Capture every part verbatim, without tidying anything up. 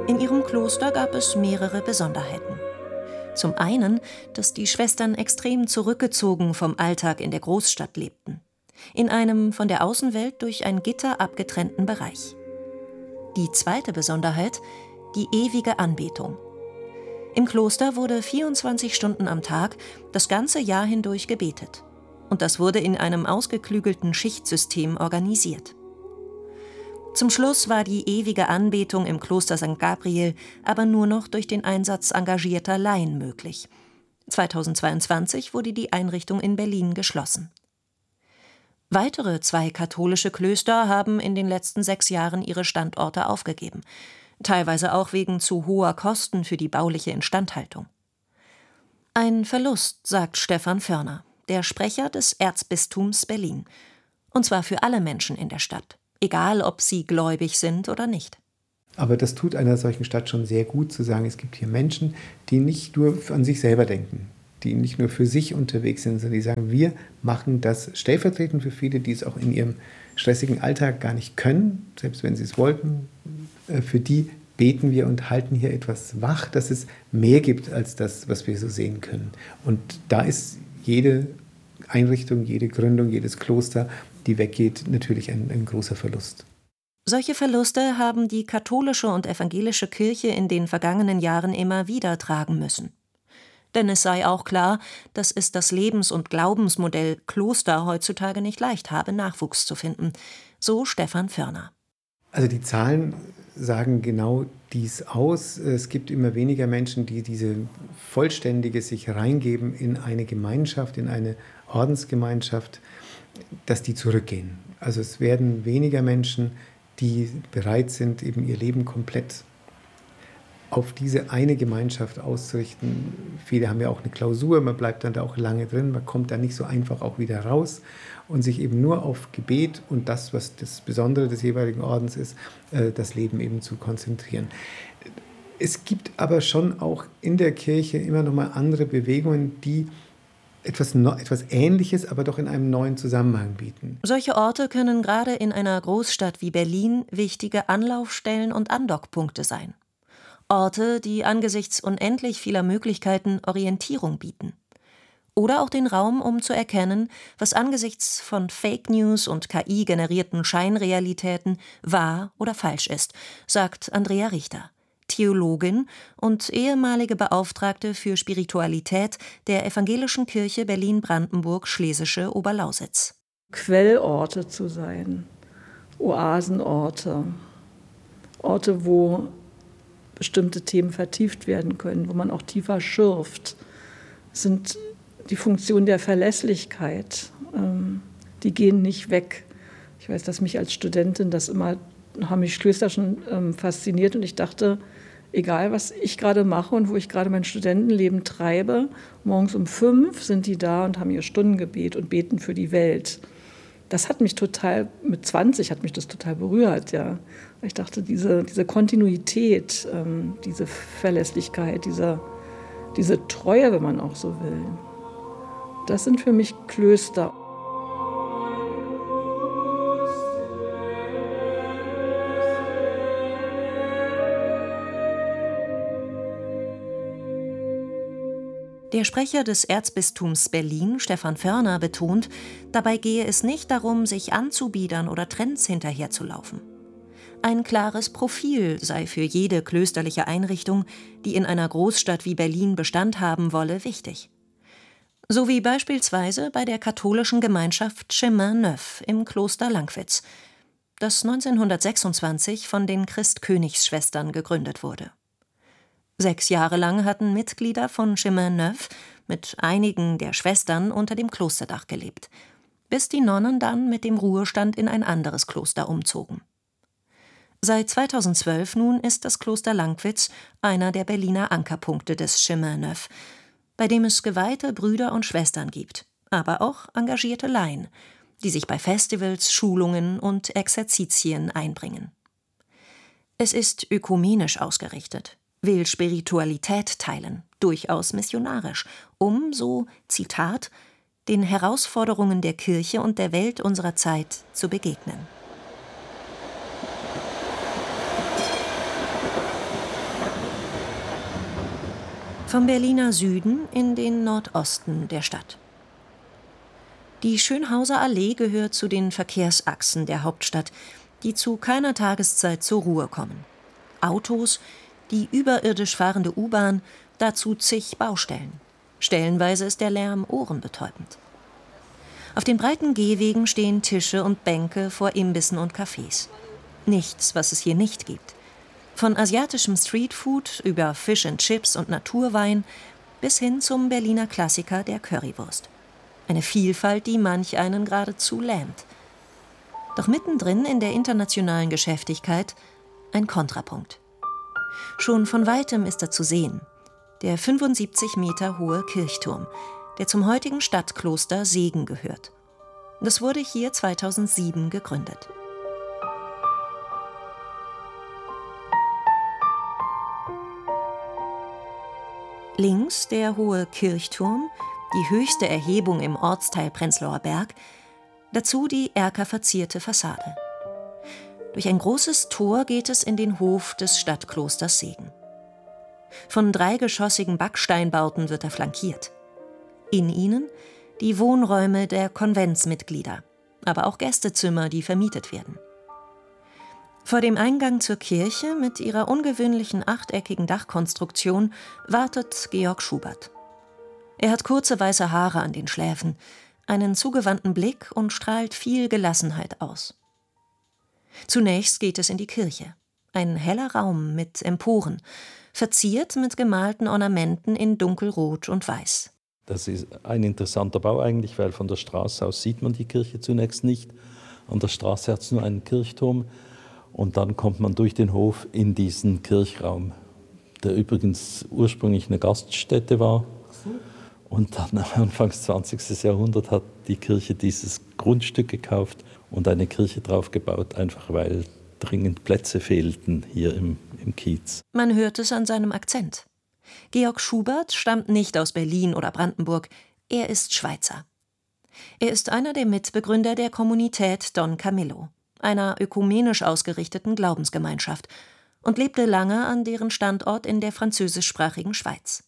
In ihrem Kloster gab es mehrere Besonderheiten. Zum einen, dass die Schwestern extrem zurückgezogen vom Alltag in der Großstadt lebten. In einem von der Außenwelt durch ein Gitter abgetrennten Bereich. Die zweite Besonderheit, die ewige Anbetung. Im Kloster wurde vierundzwanzig Stunden am Tag das ganze Jahr hindurch gebetet. Und das wurde in einem ausgeklügelten Schichtsystem organisiert. Zum Schluss war die ewige Anbetung im Kloster Sankt Gabriel aber nur noch durch den Einsatz engagierter Laien möglich. zweitausendzweiundzwanzig wurde die Einrichtung in Berlin geschlossen. Weitere zwei katholische Klöster haben in den letzten sechs Jahren ihre Standorte aufgegeben, teilweise auch wegen zu hoher Kosten für die bauliche Instandhaltung. Ein Verlust, sagt Stefan Förner, der Sprecher des Erzbistums Berlin, und zwar für alle Menschen in der Stadt, egal ob sie gläubig sind oder nicht. Aber das tut einer solchen Stadt schon sehr gut, zu sagen, es gibt hier Menschen, die nicht nur an sich selber denken, die nicht nur für sich unterwegs sind, sondern die sagen, wir machen das stellvertretend für viele, die es auch in ihrem stressigen Alltag gar nicht können, selbst wenn sie es wollten. Für die beten wir und halten hier etwas wach, dass es mehr gibt als das, was wir so sehen können. Und da ist jede Einrichtung, jede Gründung, jedes Kloster, die weggeht, natürlich ein, ein großer Verlust. Solche Verluste haben die katholische und evangelische Kirche in den vergangenen Jahren immer wieder tragen müssen. Denn es sei auch klar, dass es das Lebens- und Glaubensmodell Kloster heutzutage nicht leicht habe, Nachwuchs zu finden. So Stefan Förner. Also die Zahlen sagen genau dies aus. Es gibt immer weniger Menschen, die diese vollständige sich reingeben in eine Gemeinschaft, in eine Ordensgemeinschaft, dass die zurückgehen. Also es werden weniger Menschen, die bereit sind, eben ihr Leben komplett auf diese eine Gemeinschaft auszurichten. Viele haben ja auch eine Klausur, man bleibt dann da auch lange drin, man kommt da nicht so einfach auch wieder raus und sich eben nur auf Gebet und das, was das Besondere des jeweiligen Ordens ist, das Leben eben zu konzentrieren. Es gibt aber schon auch in der Kirche immer noch mal andere Bewegungen, die etwas, etwas Ähnliches, aber doch in einem neuen Zusammenhang bieten. Solche Orte können gerade in einer Großstadt wie Berlin wichtige Anlaufstellen und Andockpunkte sein. Orte, die angesichts unendlich vieler Möglichkeiten Orientierung bieten. Oder auch den Raum, um zu erkennen, was angesichts von Fake News und K I-generierten Scheinrealitäten wahr oder falsch ist, sagt Andrea Richter, Theologin und ehemalige Beauftragte für Spiritualität der Evangelischen Kirche Berlin-Brandenburg-Schlesische Oberlausitz. Quellorte zu sein, Oasenorte, Orte, wo bestimmte Themen vertieft werden können, wo man auch tiefer schürft, sind die Funktion der Verlässlichkeit. Ähm, die gehen nicht weg. Ich weiß, dass mich als Studentin das immer, haben mich Klöster schon ähm, fasziniert und ich dachte, egal was ich gerade mache und wo ich gerade mein Studentenleben treibe, morgens um fünf sind die da und haben ihr Stundengebet und beten für die Welt. Das hat mich total, mit zwanzig hat mich das total berührt, ja. Ich dachte, diese, diese Kontinuität, ähm, diese Verlässlichkeit, diese, diese Treue, wenn man auch so will, das sind für mich Klöster. Der Sprecher des Erzbistums Berlin, Stefan Förner, betont, dabei gehe es nicht darum, sich anzubiedern oder Trends hinterherzulaufen. Ein klares Profil sei für jede klösterliche Einrichtung, die in einer Großstadt wie Berlin Bestand haben wolle, wichtig. So wie beispielsweise bei der katholischen Gemeinschaft Chemin Neuf im Kloster Lankwitz, das neunzehnhundertsechsundzwanzig von den Christkönigsschwestern gegründet wurde. Sechs Jahre lang hatten Mitglieder von Chemin Neuf mit einigen der Schwestern unter dem Klosterdach gelebt, bis die Nonnen dann mit dem Ruhestand in ein anderes Kloster umzogen. Seit zweitausendzwölf nun ist das Kloster Lankwitz einer der Berliner Ankerpunkte des Chemin Neuf, bei dem es geweihte Brüder und Schwestern gibt, aber auch engagierte Laien, die sich bei Festivals, Schulungen und Exerzitien einbringen. Es ist ökumenisch ausgerichtet, will Spiritualität teilen, durchaus missionarisch, um, so Zitat, den Herausforderungen der Kirche und der Welt unserer Zeit zu begegnen. Vom Berliner Süden in den Nordosten der Stadt. Die Schönhauser Allee gehört zu den Verkehrsachsen der Hauptstadt, die zu keiner Tageszeit zur Ruhe kommen. Autos, die überirdisch fahrende U-Bahn, dazu zig Baustellen. Stellenweise ist der Lärm ohrenbetäubend. Auf den breiten Gehwegen stehen Tische und Bänke vor Imbissen und Cafés. Nichts, was es hier nicht gibt. Von asiatischem Streetfood über Fish and Chips und Naturwein bis hin zum Berliner Klassiker der Currywurst. Eine Vielfalt, die manch einen geradezu lähmt. Doch mittendrin in der internationalen Geschäftigkeit ein Kontrapunkt. Schon von weitem ist er zu sehen. Der fünfundsiebzig Meter hohe Kirchturm, der zum heutigen Stadtkloster Segen gehört. Das wurde hier zweitausendsieben gegründet. Links der hohe Kirchturm, die höchste Erhebung im Ortsteil Prenzlauer Berg, dazu die erkerverzierte Fassade. Durch ein großes Tor geht es in den Hof des Stadtklosters Segen. Von dreigeschossigen Backsteinbauten wird er flankiert. In ihnen die Wohnräume der Konventsmitglieder, aber auch Gästezimmer, die vermietet werden. Vor dem Eingang zur Kirche mit ihrer ungewöhnlichen achteckigen Dachkonstruktion wartet Georg Schubert. Er hat kurze weiße Haare an den Schläfen, einen zugewandten Blick und strahlt viel Gelassenheit aus. Zunächst geht es in die Kirche. Ein heller Raum mit Emporen, verziert mit gemalten Ornamenten in dunkelrot und weiß. Das ist ein interessanter Bau eigentlich, weil von der Straße aus sieht man die Kirche zunächst nicht. An der Straße hat es nur einen Kirchturm und dann kommt man durch den Hof in diesen Kirchraum, der übrigens ursprünglich eine Gaststätte war. Und dann Anfang des zwanzigsten Jahrhunderts hat die Kirche dieses Grundstück gekauft und eine Kirche drauf gebaut, einfach weil dringend Plätze fehlten hier im, im Kiez. Man hört es an seinem Akzent. Georg Schubert stammt nicht aus Berlin oder Brandenburg, er ist Schweizer. Er ist einer der Mitbegründer der Kommunität Don Camillo, einer ökumenisch ausgerichteten Glaubensgemeinschaft, und lebte lange an deren Standort in der französischsprachigen Schweiz.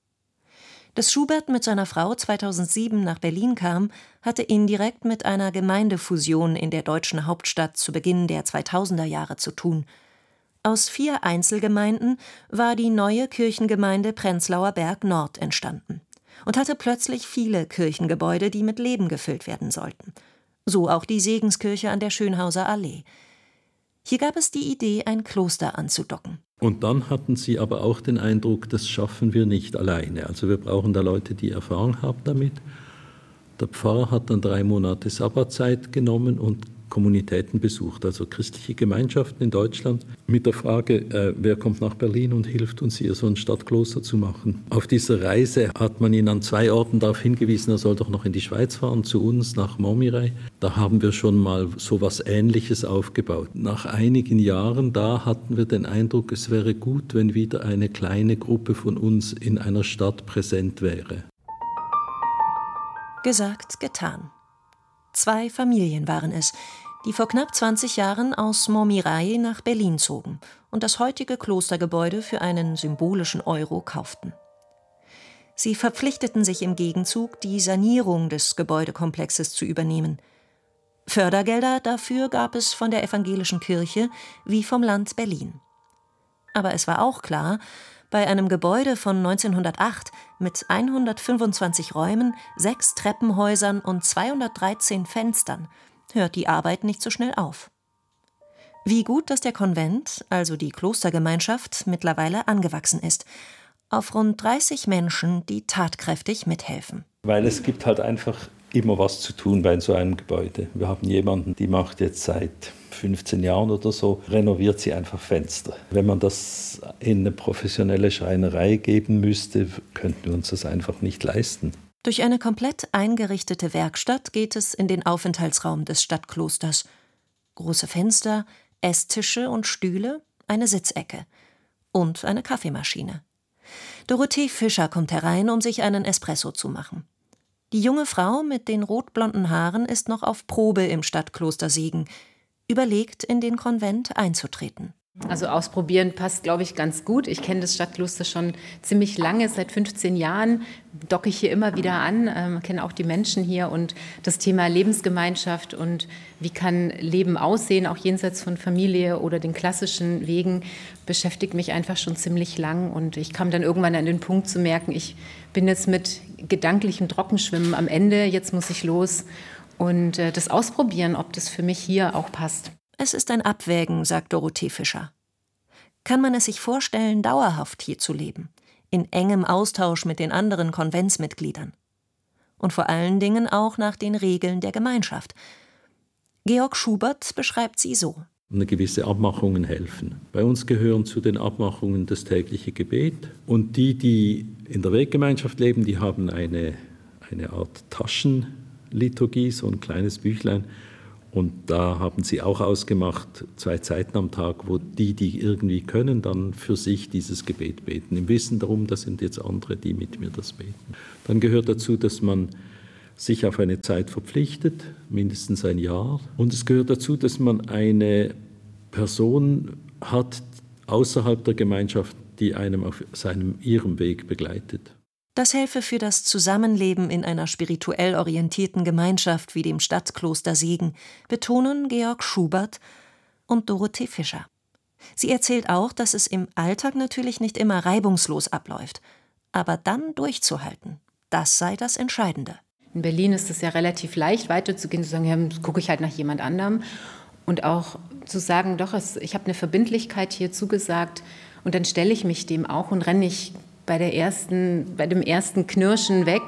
Dass Schubert mit seiner Frau zweitausendsieben nach Berlin kam, hatte indirekt mit einer Gemeindefusion in der deutschen Hauptstadt zu Beginn der zweitausender Jahre zu tun. Aus vier Einzelgemeinden war die neue Kirchengemeinde Prenzlauer Berg Nord entstanden und hatte plötzlich viele Kirchengebäude, die mit Leben gefüllt werden sollten. So auch die Segenskirche an der Schönhauser Allee. Hier gab es die Idee, ein Kloster anzudocken. Und dann hatten sie aber auch den Eindruck, das schaffen wir nicht alleine. Also wir brauchen da Leute, die Erfahrung haben damit. Der Pfarrer hat dann drei Monate Sabbatzeit genommen und Kommunitäten besucht, also christliche Gemeinschaften in Deutschland, mit der Frage, äh, wer kommt nach Berlin und hilft uns hier so ein Stadtkloster zu machen. Auf dieser Reise hat man ihn an zwei Orten darauf hingewiesen, er soll doch noch in die Schweiz fahren, zu uns nach Montmirail. Da haben wir schon mal so etwas Ähnliches aufgebaut. Nach einigen Jahren da hatten wir den Eindruck, es wäre gut, wenn wieder eine kleine Gruppe von uns in einer Stadt präsent wäre. Gesagt, getan. Zwei Familien waren es, die vor knapp zwanzig Jahren aus Montmirail nach Berlin zogen und das heutige Klostergebäude für einen symbolischen Euro kauften. Sie verpflichteten sich im Gegenzug, die Sanierung des Gebäudekomplexes zu übernehmen. Fördergelder dafür gab es von der evangelischen Kirche wie vom Land Berlin. Aber es war auch klar, bei einem Gebäude von neunzehnhundertacht mit hundertfünfundzwanzig Räumen, sechs Treppenhäusern und zweihundertdreizehn Fenstern hört die Arbeit nicht so schnell auf. Wie gut, dass der Konvent, also die Klostergemeinschaft, mittlerweile angewachsen ist. Auf rund dreißig Menschen, die tatkräftig mithelfen. Weil es gibt halt einfach immer was zu tun bei so einem Gebäude. Wir haben jemanden, die macht jetzt seit fünfzehn Jahren oder so, renoviert sie einfach Fenster. Wenn man das in eine professionelle Schreinerei geben müsste, könnten wir uns das einfach nicht leisten. Durch eine komplett eingerichtete Werkstatt geht es in den Aufenthaltsraum des Stadtklosters. Große Fenster, Esstische und Stühle, eine Sitzecke und eine Kaffeemaschine. Dorothee Fischer kommt herein, um sich einen Espresso zu machen. Die junge Frau mit den rotblonden Haaren ist noch auf Probe im Stadtkloster Segen, überlegt, in den Konvent einzutreten. Also ausprobieren passt, glaube ich, ganz gut. Ich kenne das Stadtkloster schon ziemlich lange, seit fünfzehn Jahren docke ich hier immer wieder an, ähm, kenne auch die Menschen hier und das Thema Lebensgemeinschaft und wie kann Leben aussehen, auch jenseits von Familie oder den klassischen Wegen, beschäftigt mich einfach schon ziemlich lang und ich kam dann irgendwann an den Punkt zu merken, ich bin jetzt mit gedanklichem Trockenschwimmen am Ende, jetzt muss ich los und äh, das ausprobieren, ob das für mich hier auch passt. Es ist ein Abwägen, sagt Dorothee Fischer. Kann man es sich vorstellen, dauerhaft hier zu leben, in engem Austausch mit den anderen Konventsmitgliedern? Und vor allen Dingen auch nach den Regeln der Gemeinschaft. Georg Schubert beschreibt sie so. Eine gewisse Abmachungen helfen. Bei uns gehören zu den Abmachungen das tägliche Gebet. Und die, die in der Weggemeinschaft leben, die haben eine, eine Art Taschenliturgie, so ein kleines Büchlein. Und da haben sie auch ausgemacht, zwei Zeiten am Tag, wo die, die irgendwie können, dann für sich dieses Gebet beten. Im Wissen darum, das sind jetzt andere, die mit mir das beten. Dann gehört dazu, dass man sich auf eine Zeit verpflichtet, mindestens ein Jahr. Und es gehört dazu, dass man eine Person hat außerhalb der Gemeinschaft, die einem auf seinem, ihrem Weg begleitet. Das helfe für das Zusammenleben in einer spirituell orientierten Gemeinschaft wie dem Stadtkloster Siegen, betonen Georg Schubert und Dorothee Fischer. Sie erzählt auch, dass es im Alltag natürlich nicht immer reibungslos abläuft, aber dann durchzuhalten, das sei das Entscheidende. In Berlin ist es ja relativ leicht, weiterzugehen, zu sagen, ja, gucke ich halt nach jemand anderem und auch zu sagen, doch, es, ich habe eine Verbindlichkeit hier zugesagt und dann stelle ich mich dem auch und renne nicht bei der ersten, bei dem ersten Knirschen weg.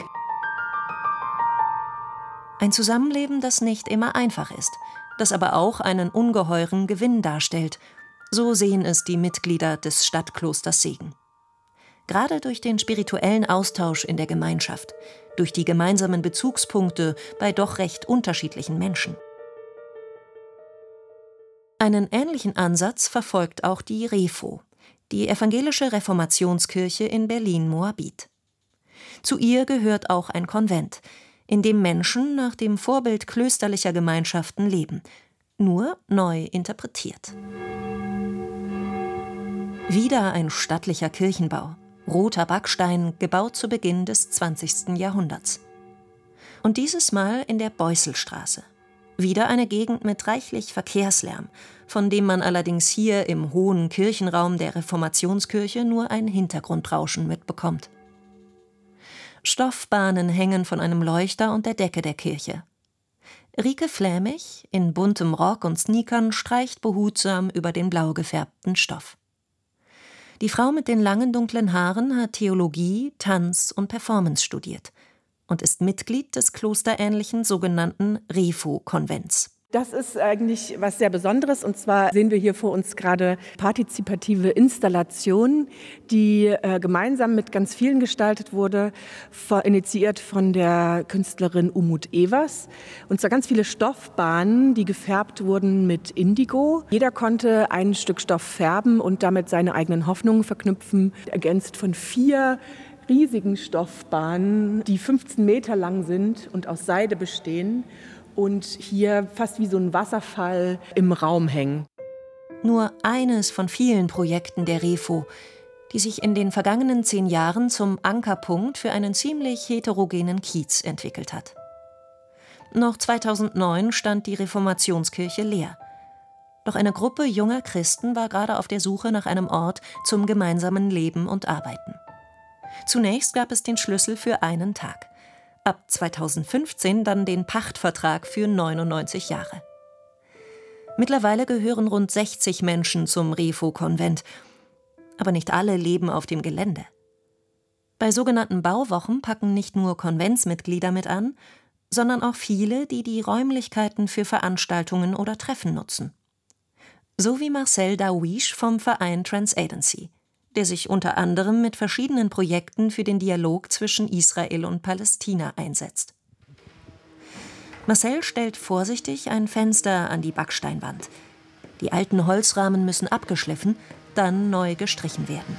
Ein Zusammenleben, das nicht immer einfach ist, das aber auch einen ungeheuren Gewinn darstellt. So sehen es die Mitglieder des Stadtklosters Siegen. Gerade durch den spirituellen Austausch in der Gemeinschaft, durch die gemeinsamen Bezugspunkte bei doch recht unterschiedlichen Menschen. Einen ähnlichen Ansatz verfolgt auch die REFO, die evangelische Reformationskirche in Berlin-Moabit. Zu ihr gehört auch ein Konvent, in dem Menschen nach dem Vorbild klösterlicher Gemeinschaften leben, nur neu interpretiert. Wieder ein stattlicher Kirchenbau, roter Backstein, gebaut zu Beginn des zwanzigsten Jahrhunderts. Und dieses Mal in der Beusselstraße. Wieder eine Gegend mit reichlich Verkehrslärm, von dem man allerdings hier im hohen Kirchenraum der Reformationskirche nur ein Hintergrundrauschen mitbekommt. Stoffbahnen hängen von einem Leuchter und der Decke der Kirche. Rike Flämig, in buntem Rock und Sneakern, streicht behutsam über den blau gefärbten Stoff. Die Frau mit den langen dunklen Haaren hat Theologie, Tanz und Performance studiert und ist Mitglied des klosterähnlichen sogenannten REFO-Konvents. Das ist eigentlich was sehr Besonderes, und zwar sehen wir hier vor uns gerade partizipative Installation, die äh, gemeinsam mit ganz vielen gestaltet wurde, vor, initiiert von der Künstlerin Umut Evers. Und zwar ganz viele Stoffbahnen, die gefärbt wurden mit Indigo. Jeder konnte ein Stück Stoff färben und damit seine eigenen Hoffnungen verknüpfen, ergänzt von vier riesigen Stoffbahnen, die fünfzehn Meter lang sind und aus Seide bestehen und hier fast wie so ein Wasserfall im Raum hängen. Nur eines von vielen Projekten der REFO, die sich in den vergangenen zehn Jahren zum Ankerpunkt für einen ziemlich heterogenen Kiez entwickelt hat. Noch zweitausendneun stand die Reformationskirche leer. Doch eine Gruppe junger Christen war gerade auf der Suche nach einem Ort zum gemeinsamen Leben und Arbeiten. Zunächst gab es den Schlüssel für einen Tag. Ab zweitausendfünfzehn dann den Pachtvertrag für neunundneunzig Jahre. Mittlerweile gehören rund sechzig Menschen zum REFO-Konvent. Aber nicht alle leben auf dem Gelände. Bei sogenannten Bauwochen packen nicht nur Konventsmitglieder mit an, sondern auch viele, die die Räumlichkeiten für Veranstaltungen oder Treffen nutzen. So wie Marcel Dawish vom Verein Transagency, der sich unter anderem mit verschiedenen Projekten für den Dialog zwischen Israel und Palästina einsetzt. Marcel stellt vorsichtig ein Fenster an die Backsteinwand. Die alten Holzrahmen müssen abgeschliffen, dann neu gestrichen werden.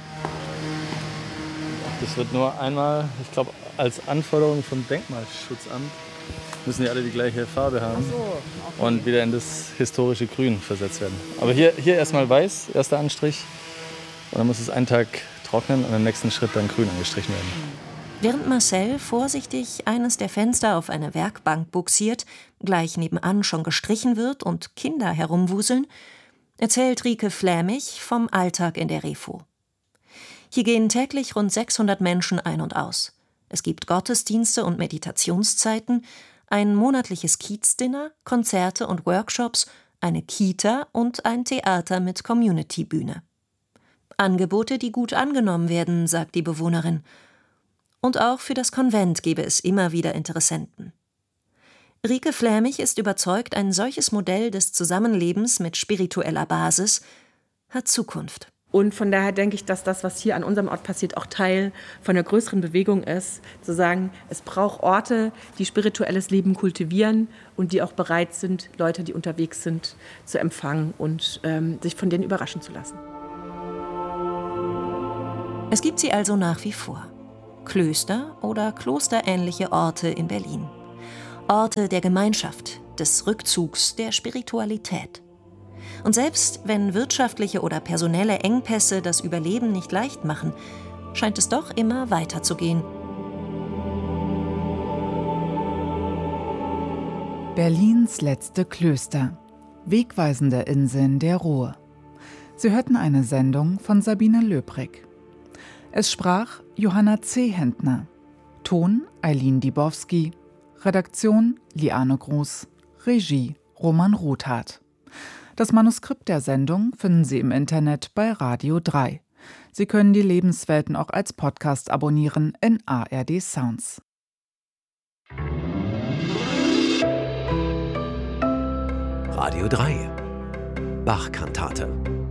Das wird nur einmal, ich glaube, als Anforderung vom Denkmalschutzamt müssen die alle die gleiche Farbe haben und wieder in das historische Grün versetzt werden. Aber hier, hier erstmal weiß, erster Anstrich, und dann muss es einen Tag trocknen und im nächsten Schritt dann grün angestrichen werden. Während Marcel vorsichtig eines der Fenster auf eine Werkbank buxiert, gleich nebenan schon gestrichen wird und Kinder herumwuseln, erzählt Rike Flämig vom Alltag in der Refo. Hier gehen täglich rund sechshundert Menschen ein und aus. Es gibt Gottesdienste und Meditationszeiten, ein monatliches Kiezdinner, Konzerte und Workshops, eine Kita und ein Theater mit Community-Bühne. Angebote, die gut angenommen werden, sagt die Bewohnerin. Und auch für das Konvent gebe es immer wieder Interessenten. Rike Flämig ist überzeugt, ein solches Modell des Zusammenlebens mit spiritueller Basis hat Zukunft. Und von daher denke ich, dass das, was hier an unserem Ort passiert, auch Teil von einer größeren Bewegung ist. Zu sagen, es braucht Orte, die spirituelles Leben kultivieren und die auch bereit sind, Leute, die unterwegs sind, zu empfangen und ähm, sich von denen überraschen zu lassen. Es gibt sie also nach wie vor. Klöster oder klosterähnliche Orte in Berlin. Orte der Gemeinschaft, des Rückzugs, der Spiritualität. Und selbst wenn wirtschaftliche oder personelle Engpässe das Überleben nicht leicht machen, scheint es doch immer weiterzugehen. Berlins letzte Klöster. Wegweisende Inseln der Ruhe. Sie hörten eine Sendung von Sabine Löbrig. Es sprach Johanna Zehentner. Ton Eileen Dibowski. Redaktion Liane Groß. Regie Roman Rothardt. Das Manuskript der Sendung finden Sie im Internet bei Radio drei. Sie können die Lebenswelten auch als Podcast abonnieren in A R D Sounds. Radio drei. Bach-Kantate.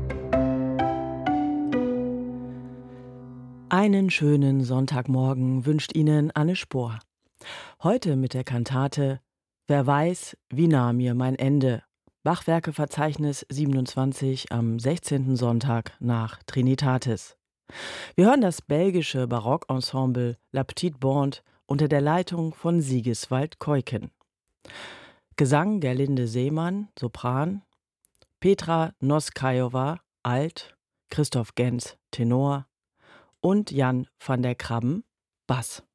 Einen schönen Sonntagmorgen wünscht Ihnen Anne Spohr. Heute mit der Kantate »Wer weiß, wie nah mir mein Ende«. Bachwerkeverzeichnis siebenundzwanzig am sechzehnten Sonntag nach Trinitatis. Wir hören das belgische Barockensemble La Petite Bande unter der Leitung von Sigiswald Keuken. Gesang Gerlinde Seemann, Sopran, Petra Noskajowa, Alt, Christoph Gens, Tenor und Jan van der Krabben, Bass.